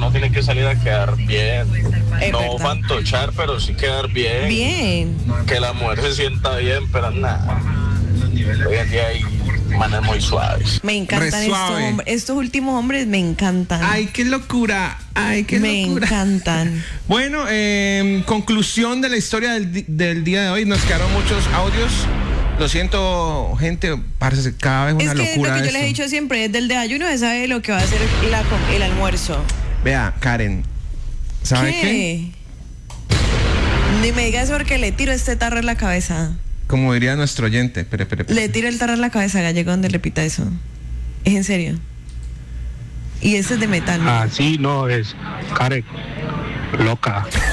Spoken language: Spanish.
uno tiene que salir a quedar bien. Es No verdad. fantochar, pero sí quedar bien. Bien. Que la mujer se sienta bien, pero nada. Hoy en día hay manes muy suaves. Me encantan Re estos suave. hombres. Estos últimos hombres me encantan. Ay, qué locura. Ay, qué me locura. encantan. Bueno, conclusión de la historia del día de hoy. Nos quedaron muchos audios. Lo siento, gente, parece cada vez una Es que locura lo que yo esto. les he dicho siempre, desde el desayuno se sabe lo que va a ser el almuerzo. Vea, Karen, ¿sabe qué? Ni me digas porque le tiro este tarro en la cabeza. Como diría nuestro oyente, Le tiro el tarro en la cabeza, gallego, donde repita eso. Es en serio. Y ese es de metal. ¿no? Así no es, Karen, loca.